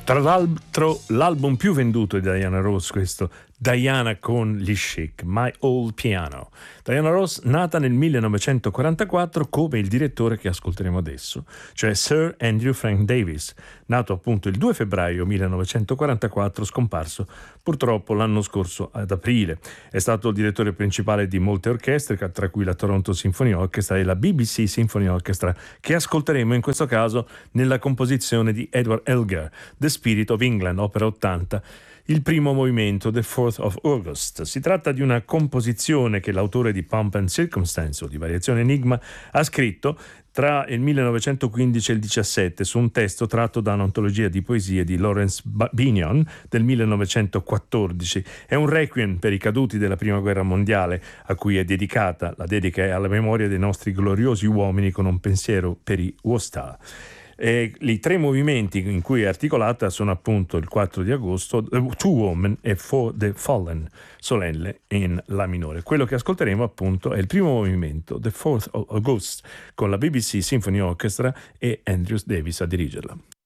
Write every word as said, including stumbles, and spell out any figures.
Tra l'altro l'album più venduto di Diana Ross, questo Diana con gli Chic, My Old Piano. Diana Ross, nata nel millenovecentoquarantaquattro come il direttore che ascolteremo adesso, cioè Sir Andrew Frank Davis, nato appunto il due febbraio millenovecentoquarantaquattro, scomparso purtroppo l'anno scorso ad aprile. È stato il direttore principale di molte orchestre, tra cui la Toronto Symphony Orchestra e la B B C Symphony Orchestra, che ascolteremo in questo caso nella composizione di Edward Elgar, The Spirit of England, opera ottanta, il primo movimento, The fourth of August. Si tratta di una composizione che l'autore di Pomp and Circumstance o di Variazione Enigma ha scritto tra il millenovecentoquindici e il diciassette su un testo tratto da un'antologia di poesie di Lawrence Binion del millenovecentoquattordici. È un requiem per i caduti della Prima Guerra Mondiale, a cui è dedicata. La dedica è alla memoria dei nostri gloriosi uomini, con un pensiero per i Wostar. E i tre movimenti in cui è articolata sono appunto il quattro di agosto, Two Women e For the Fallen, solenne in La minore. Quello che ascolteremo appunto è il primo movimento, The fourth of August, con la B B C Symphony Orchestra e Andrew Davis a dirigerla.